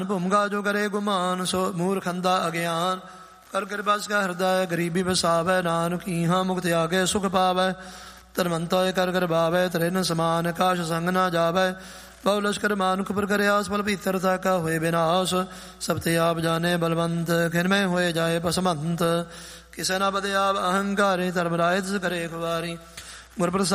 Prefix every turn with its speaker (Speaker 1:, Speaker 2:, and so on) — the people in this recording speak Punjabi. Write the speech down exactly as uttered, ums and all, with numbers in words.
Speaker 1: ਭੂਮਗਾ ਜੋ ਕਰੇ ਗੁਮਾਨ, ਸੋ ਮੂਰਖੰਦਾ ਅਗਿਆਨ। ਕਰ ਕਿਰਪਾ ਸਿਖਾ ਹਿਰਦੈ, ਗਰੀਬੀ ਵਸਾਵੈ। ਨਾਨਕ ਇਹਾਂ ਮੁਕਤ ਆਗੇ ਸੁਖ ਪਾਵੈ। ਧਨਵੰਤੋਏ ਕਰ ਕਰ ਬਾਵੈ, ਤ੍ਰਿਨ ਸਮਾਨ ਆਕਾਸ਼ ਸੰਗ ਨਾ ਜਾਵੈ। ਬਹੁ ਲਸ਼ਕਰ ਮਾਨੁਖ ਪਰ ਕਰਿਆਸ, ਫਲ ਭੀਤਰ ਤਾਕਾ ਹੋਏ ਵਿਨਾਸ਼। ਸਭ ਤੇ ਆਪ ਜਾਣੇ ਬਲਵੰਤ, ਖਿਨਮੈ ਹੋਏ ਜਾਏ ਪਸਮੰਤ। ਕਿਸੇ ਨਾ ਬਦੇ ਆਪ ਅਹੰਕਾਰੀ, ਧਰਮ ਰਾਏ ਤਿਸ ਕਰੇ ਖੁਆਰੀ। ਗੁਰ ਪ੍ਰਸਾਦਿ